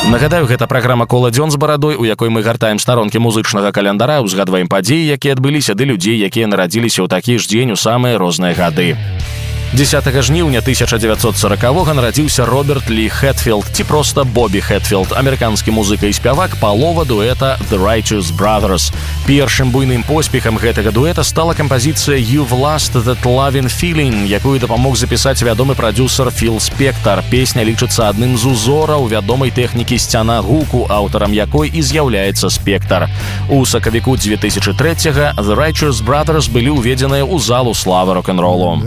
Нагадаю, гэта праграма «Кола дзён з барадой», у якой мы гартаем старонкі музычнага календара, узгадваем падзеі, якія адбыліся, ды людзей, якія нарадзіліся ў такі ж дзень у самыя розныя гады. 10 жніўня 1940-го нарадзіўся Роберт Лі Хэтфілд, ці проста Бобі Хэтфілд, амерыканскі музыка і спявак, палова дуэта The Righteous Brothers. Першым буйным поспехам гэтага дуэта стала кампазіцыя «You've Lost That Lovin' Feeling», якую дапамог запісаць вядомы прадзюсар Філ Спектар. Песня лічыцца адным з узораў вядомай тэхнікі сцяна гуку, аўтарам якой і з'яўляецца Спектар. У сакавіку 2003-го The Righteous Brothers былі ўведзеныя ў залу славы рок-н-ролу.